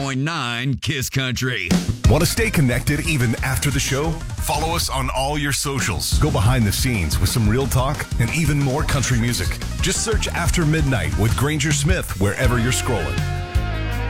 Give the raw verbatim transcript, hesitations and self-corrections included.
point nine Kiss Country. Want to stay connected even after the show? Follow us on all your socials. Go behind the scenes with some real talk and even more country music. Just search After Midnight with Granger Smith wherever you're scrolling.